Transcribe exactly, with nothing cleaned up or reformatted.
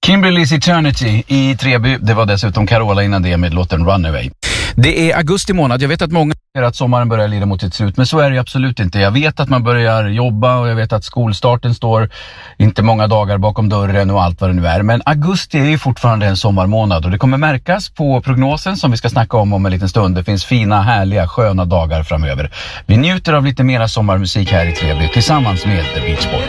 Kimberly's Eternity i Treby. Det var dessutom Carola innan det med låten Runaway. Det är augusti månad. Jag vet att många säger att sommaren börjar lida mot sitt slut, men så är det absolut inte. Jag vet att man börjar jobba och jag vet att skolstarten står inte många dagar bakom dörren och allt vad det nu är. Men augusti är ju fortfarande en sommarmånad och det kommer märkas på prognosen som vi ska snacka om om en liten stund. Det finns fina, härliga, sköna dagar framöver. Vi njuter av lite mera sommarmusik här i Treby tillsammans med The Beach Boys.